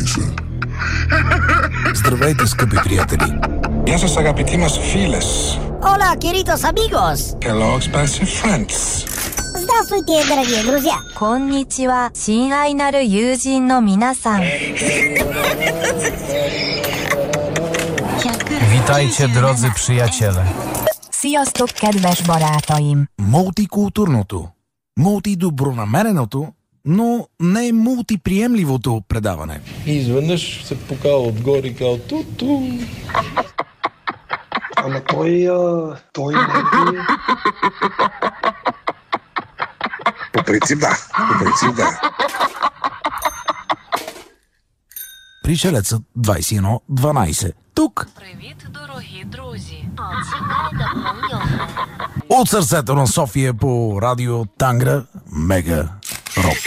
Здравейте, скъпи приятели! Γεια σας αγαπητοί μας φίλες. Hola, queridos amigos. Hello, expensive friends. Здравствуйте, дорогие друзья. こんにちは、親愛なる友人の皆さん。 Witajcie, drodzy przyjaciele. Sziasztok, kedves barátaim! Мултикултурното, мултидобронамереното, но не мултиприемливото предаване. И изведнъж се покава отгоре и казва ту-ту. Ама той не би... По принцип да. Пришелецът 2112. Тук! Привіт, дорогі друзі! От сърцето на София по радио Тангра Мега Рок.